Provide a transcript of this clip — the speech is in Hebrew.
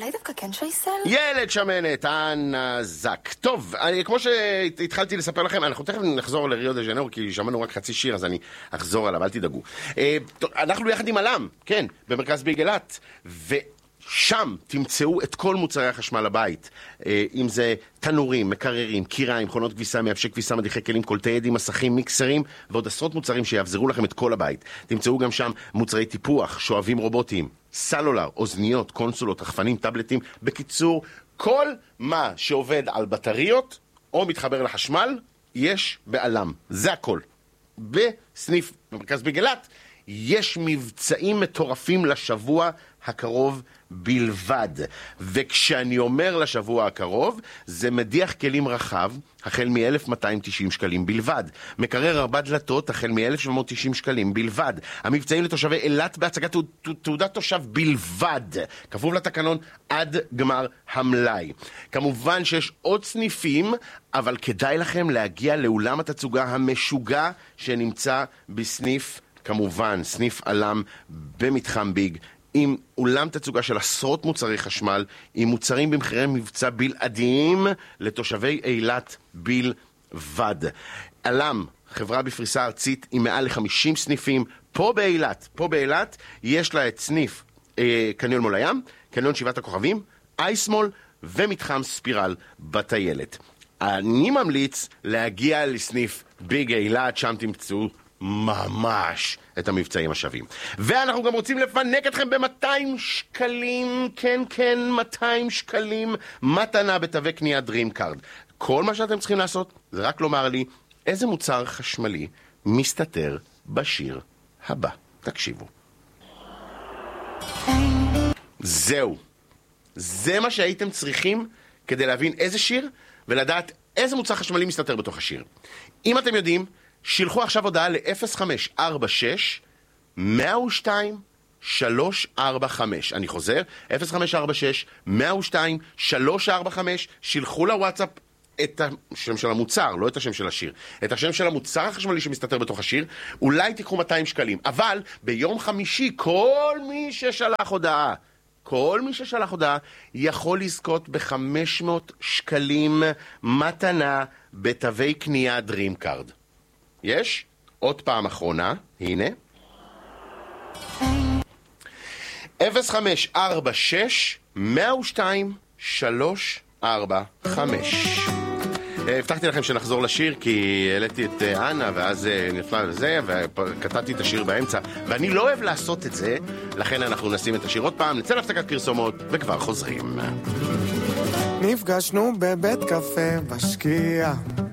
אולי דווקא כן שייסל? ילד שמנת, הנזק. טוב, כמו שהתחלתי לספר לכם, אנחנו תכף נחזור לריו דה ז'נרו, כי שמענו רק חצי שיר, אז אני אחזור עליו, אל תדאגו. אנחנו יחד עם אלם, כן, במרכז ביגלת, שם תמצאו את כל מוצרי החשמל לבית, אם זה תנורים, מקררים, קיריים, מכונות כביסה, מייבשי כביסה, מדיחי כלים, קולטי עדים, מסכים, מיקסרים ועוד עשרות מוצרים שיעזרו לכם את כל הבית. תמצאו גם שם מוצרי טיפוח, שואבים רובוטיים, סלולר, אוזניות, קונסולות, רחפנים, טאבלטים, בקיצור, כל מה שעובד על בטריות או מתחבר לחשמל יש בעלם, זה הכל. בסניף במרכז ביגלת יש מבצעים מטורפים לשבוע הקרוב בלבד. וכשאני אומר לשבוע הקרוב, זה מדיח כלים רחב, החל מ-1,290 שקלים בלבד. מקרר 4 דלתות, החל מ-1,790 שקלים בלבד. המבצעים לתושבי אילת בהצגת תעודת תושב בלבד. כפוף לתקנון עד גמר המלאי. כמובן שיש עוד סניפים, אבל כדאי לכם להגיע לאולם התצוגה המשוגע שנמצא בסניף, כמובן, סניף אלם במתחם ביג, עם אולם תצוגה של עשרות מוצרי חשמל, עם מוצרים במחירי מבצע בלעדיים לתושבי אילת בלבד. אלם, חברה בפריסה ארצית עם מעל ל-50 סניפים, פה באילת יש לה את סניף קניון מול הים, קניון שבעת הכוכבים, אייסמול ומתחם ספירל בטיילת. אני ממליץ להגיע לסניף ביג אילת, שם תמצאו ממש את המבצעים השווים. ואנחנו גם רוצים לפנק אתכם ב-200 שקלים, כן, 200 שקלים מתנה בתווי קנייה דרים קארד. כל מה שאתם צריכים לעשות זה רק לומר לי איזה מוצר חשמלי מסתתר בשיר הבא. תקשיבו. זהו. זה מה שהייתם צריכים כדי להבין איזה שיר ולדעת איזה מוצר חשמלי מסתתר בתוך השיר. אם אתם יודעים, שילחו עכשיו הודעה ל-0546-102-345. אני חוזר, 0546-102-345. שילחו לוואטסאפ את השם של המוצר, לא את השם של השיר. את השם של המוצר החשמלי שמסתתר בתוך השיר. אולי תיקחו 200 שקלים. אבל ביום חמישי כל מי ששלח הודעה יכול לזכות ב-500 שקלים מתנה בתווי קנייה דרים קארד. יש? עוד פעם אחרונה, הנה. 0546-102-345. הבטחתי לכם שנחזור לשיר כי העליתי את אנה ואז נפלה לזה וכתבתי את השיר באמצע ואני לא אוהב לעשות את זה, לכן אנחנו נשים את השיר עוד פעם, נצא להפסקת פרסומות וכבר חוזרים. נפגשנו בבית קפה בשקיעה,